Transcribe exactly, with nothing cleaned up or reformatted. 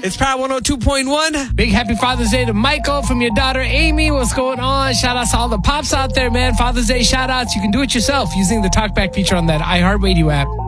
It's Power one oh two point one. Big happy Father's Day to Michael from your daughter Amy. What's going on? Shout outs to all the pops out there, man. Father's Day shout outs. You can do it yourself using the TalkBack feature on that iHeartRadio app.